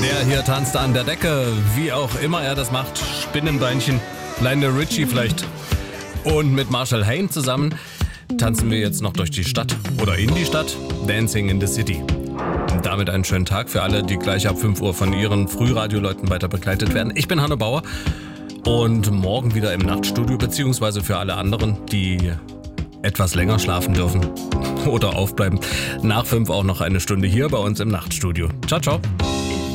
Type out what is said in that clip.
Der hier tanzt an der Decke, wie auch immer er das macht. Spinnenbeinchen, Lionel Richie vielleicht. Und mit Marshall Hayne zusammen tanzen wir jetzt noch durch die Stadt oder in die Stadt. Dancing in the City. Und damit einen schönen Tag für alle, die gleich ab 5 Uhr von ihren Frühradioleuten weiter begleitet werden. Ich bin Hanno Bauer und morgen wieder im Nachtstudio, beziehungsweise für alle anderen, die etwas länger schlafen dürfen oder aufbleiben. Nach 5 auch noch eine Stunde hier bei uns im Nachtstudio. Ciao, ciao.